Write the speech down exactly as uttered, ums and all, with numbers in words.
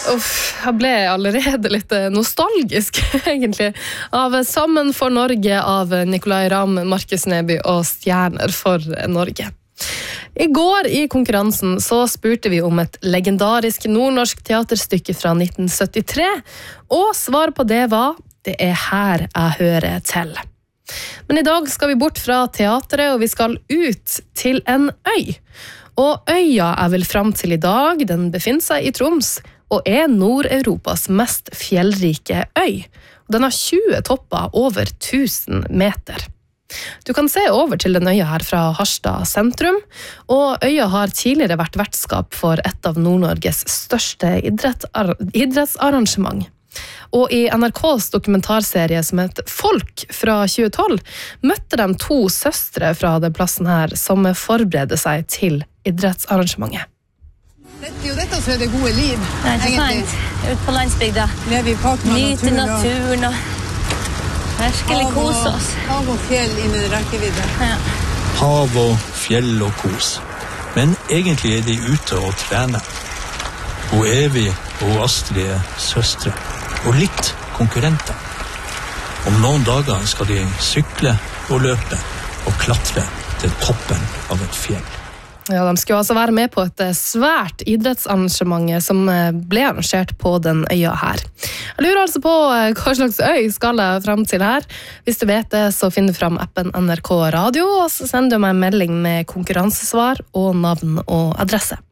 Uff, jeg ble allerede litt nostalgisk, egentlig, av Sammen for Norge av Nicolai Ramm, Markus Neby og Stjerner for Norge. I går i konkurransen så spurte vi om et legendarisk nordnorsk teaterstykke fra nitten syttitre, og svar på det var «Det er her jeg hører til». Men i dag skal vi bort fra teateret, og vi skal ut til en øy. Og øya jeg vil fram til i dag, den befinner seg i Troms, og er Nord-Europas mest fjellrike øy. Den har tjue topper over tusen meter. Du kan se over til den øya her fra Harstad sentrum, og øya har tidligere vært vertskap for et av Nord-Norges største idrettsarrangement. Og i N R K's dokumentarserie som heter Folk fra tjue tolv møtte de to søstre fra den plassen her som forbereder seg til idrettsarrangementet. Det er jo dette som er det gode liv, Nei, ikke egentlig. sant. Ut på landsbygda. Leve i pakt med Nyte naturen. naturen og virkelig kose oss. Hav og fjell innen rekkevidde. Ja. Hav og fjell og kos. Men egentlig er de ute og trener. Og Evig og Astrid er søstre. Og litt konkurrenter. Om noen dager skal de sykle og løpe og klatre til toppen av et fjell. Ja, de skulle altså være med på et svært idrettsarrangement som ble arrangert på den øya her. Jeg lurer altså på hva slags øy skal jeg frem til her. Hvis du vet det, så finner du frem appen N R K Radio, og så sender du meg en melding med konkurransesvar og navn og adresse.